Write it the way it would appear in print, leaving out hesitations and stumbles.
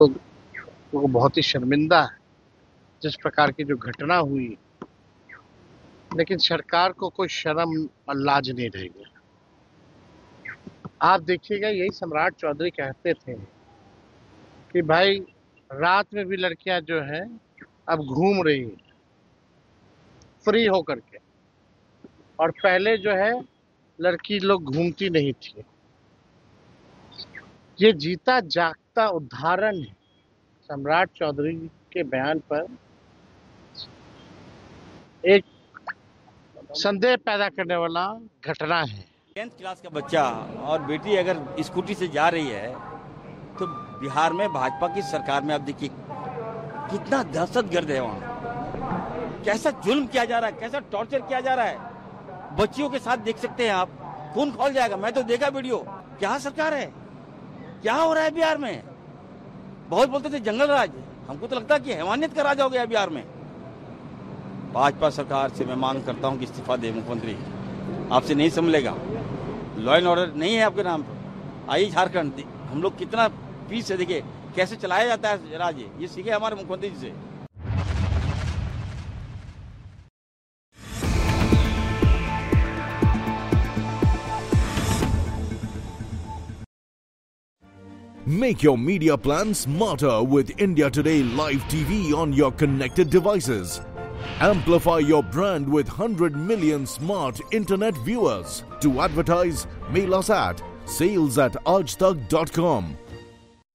वो बहुत ही शर्मिंदा है जिस प्रकार की जो घटना हुई। लेकिन सरकार को कोई शर्म और लाज नहीं रहेगी। आप देखिएगा, यही सम्राट चौधरी कहते थे कि भाई रात में भी लड़कियां जो है अब घूम रही हैं फ्री होकर के, और पहले जो है लड़की लोग घूमती नहीं थी। ये जीता जागता उदाहरण है सम्राट चौधरी के बयान पर एक संदेह पैदा करने वाला घटना है। 10th क्लास का बच्चा और बेटी अगर स्कूटी से जा रही है तो बिहार में भाजपा की सरकार में आप देखिए कितना दहशतगर्द है। वहाँ कैसा जुल्म किया जा रहा है, कैसा टॉर्चर किया जा रहा है। बच्चियों के साथ देख सकते हैं आप, खून खौल जाएगा। मैं तो देखा वीडियो। क्या सरकार है, क्या हो रहा है बिहार में। बहुत बोलते थे जंगल राज, हमको तो लगता है कि हैवानियत का राज हो गया बिहार में। भाजपा सरकार से मैं मांग करता हूं कि इस्तीफा दे मुख्यमंत्री। आपसे नहीं संभलेगा, लॉ एंड ऑर्डर नहीं है आपके नाम पर। आइए झारखंड, हम लोग कितना पीस से देखिए कैसे चलाया जाता है राज्य, ये सीखे हमारे मुख्यमंत्री जी से। Make your media plan smarter with India Today Live TV on your connected devices. Amplify your brand with 100 million smart internet viewers. To advertise, mail us at sales@aajtak.com.